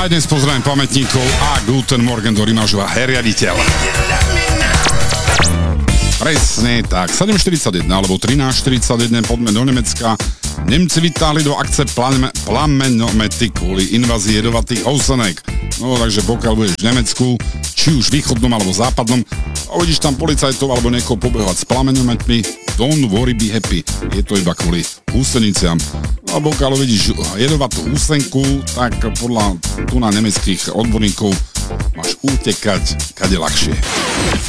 aj dnes pozdravím pamätníkov a Guten Morgen do Rimažova, riaditeľ. Presne tak, 7.41 alebo 13.41, poďme do Nemecka. Nemci vytáhli do akce plamenomety kvôli invázii jedovatých ousenek. No takže pokiaľ budeš v Nemecku, či už východnom alebo západnom, a uvidíš tam policajtov alebo niekoho pobehovať s plamenometmi, don't worry, be happy. Je to iba kvôli húseniciam. A pokiaľ uvidíš jedovatú húsenku, tak podľa tu na nemeckých odborníkov máš utekať kade ľahšie.